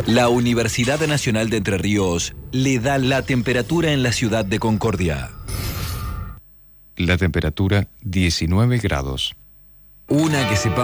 La Universidad Nacional de Entre Ríos le da la temperatura en la ciudad de Concordia. La temperatura 19 grados. Una que se